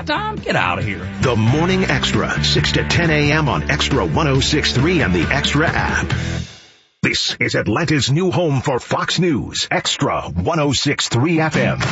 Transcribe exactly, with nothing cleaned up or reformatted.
got time? Get out of here. The Morning Extra, six to ten a.m. on Extra one oh six point three and the Extra app. This is Atlanta's new home for Fox News, Extra one oh six point three F M.